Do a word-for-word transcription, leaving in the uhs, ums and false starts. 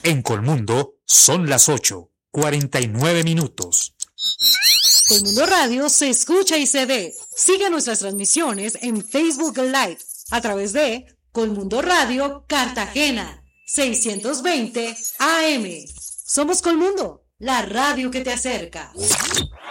En Colmundo son las ocho, cuarenta y nueve minutos. Colmundo Radio se escucha y se ve. Sigue nuestras transmisiones en Facebook Live a través de Colmundo Radio Cartagena, seiscientos veinte A M. Somos Colmundo, la radio que te acerca.